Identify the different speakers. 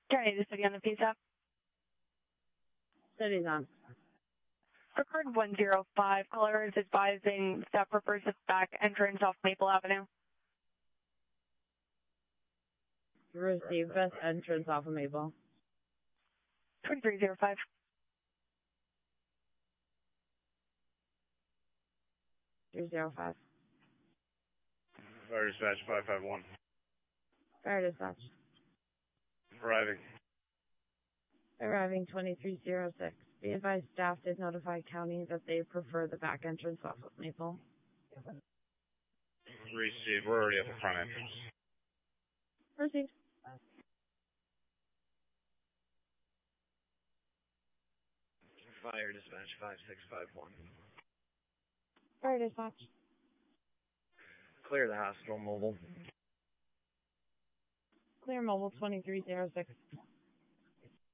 Speaker 1: County to study on the PSAP.
Speaker 2: Study's on.
Speaker 1: Record 105. Caller is advising staff prefers the back entrance off Maple Avenue.
Speaker 2: Receive best entrance off of Maple.
Speaker 1: 2305.
Speaker 2: Fire
Speaker 3: dispatch 551.
Speaker 2: Fire dispatch. Arriving 2306. Be advised staff did notify county that they prefer the back entrance off of Maple.
Speaker 3: Received. We're already at the front entrance.
Speaker 2: Received.
Speaker 3: Fire dispatch 5651.
Speaker 2: Fire dispatch.
Speaker 3: Clear the hospital mobile.
Speaker 2: Clear mobile 2306.